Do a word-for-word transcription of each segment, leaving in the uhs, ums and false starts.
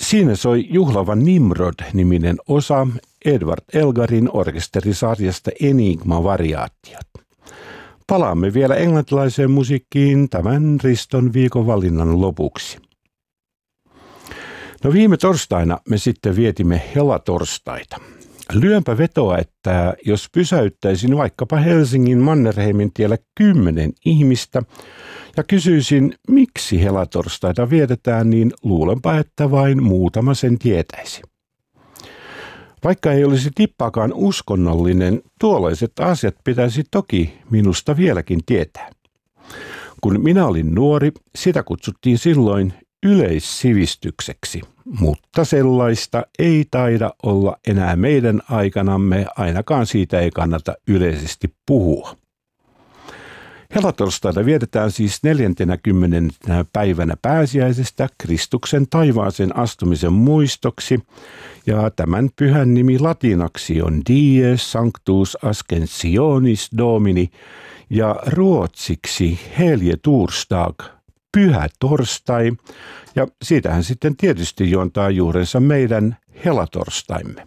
Siinä soi juhlava Nimrod-niminen osa Edward Elgarin orkesterisarjasta Enigma-variaatiot. Palaamme vielä englantilaiseen musiikkiin tämän Riston viikon valinnan lopuksi. No viime torstaina me sitten vietimme helatorstaita. Lyönpä vetoa, että jos pysäyttäisin vaikkapa Helsingin Mannerheimin tiellä kymmenen ihmistä ja kysyisin, miksi helatorstaita vietetään, niin luulenpa, että vain muutama sen tietäisi. Vaikka ei olisi tippaakaan uskonnollinen, tuollaiset asiat pitäisi toki minusta vieläkin tietää. Kun minä olin nuori, sitä kutsuttiin silloin yleissivistykseksi, mutta sellaista ei taida olla enää meidän aikanamme, ainakaan siitä ei kannata yleisesti puhua. Helatorstaina vietetään siis neljäntenäkymmenentenä päivänä pääsiäisestä Kristuksen taivaaseen astumisen muistoksi, ja tämän pyhän nimi latinaksi on Dies Sanctus Ascensionis Domini, ja ruotsiksi Helge Torsdag, pyhä torstai, ja siitähän sitten tietysti juontaa juurensa meidän helatorstaimme.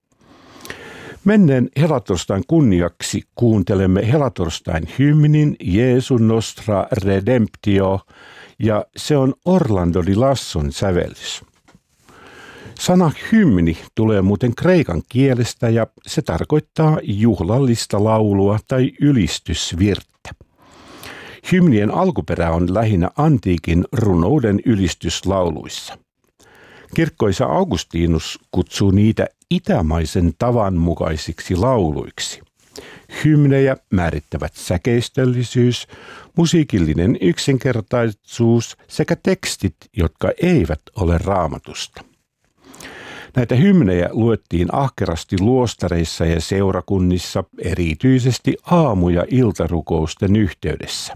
Menneen helatorstain kunniaksi kuuntelemme helatorstain hymnin Jesu Nostra Redemptio, ja se on Orlando di Lasson sävellys. Sana hymni tulee muuten kreikan kielestä ja se tarkoittaa juhlallista laulua tai ylistysvirttä. Hymnien alkuperä on lähinnä antiikin runouden ylistyslauluissa. Kirkkoisa Augustinus kutsuu niitä itämaisen tavan mukaisiksi lauluiksi. Hymnejä määrittävät säkeistöllisyys, musiikillinen yksinkertaisuus sekä tekstit, jotka eivät ole Raamatusta. Näitä hymnejä luettiin ahkerasti luostareissa ja seurakunnissa, erityisesti aamu- ja iltarukousten yhteydessä.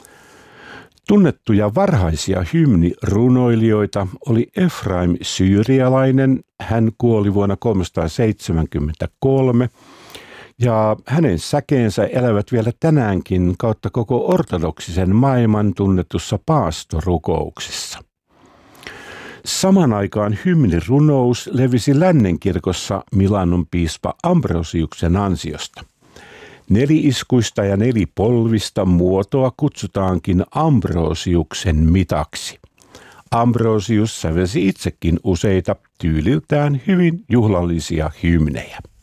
Tunnettuja varhaisia hymnirunoilijoita oli Efraim Syyrialainen, hän kuoli vuonna kolmesataaseitsemänkymmentäkolme, ja hänen säkeensä elävät vielä tänäänkin kautta koko ortodoksisen maailman tunnetussa paastorukouksessa. Saman aikaan hymnirunous levisi Lännenkirkossa Milanon piispa Ambrosiuksen ansiosta. Neliiskuista ja nelipolvista muotoa kutsutaankin Ambrosiuksen mitaksi. Ambrosius sävelsi itsekin useita tyyliltään hyvin juhlallisia hymnejä.